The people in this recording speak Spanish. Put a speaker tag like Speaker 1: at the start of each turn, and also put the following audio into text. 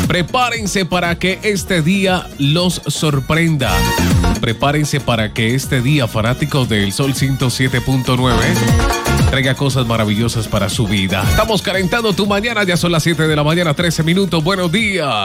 Speaker 1: Prepárense para que este día los sorprenda. Prepárense para que este día, fanáticos del Sol 107.9, traiga cosas maravillosas para su vida. Estamos calentando tu mañana, ya son las 7 de la mañana, 13 minutos. Buenos días.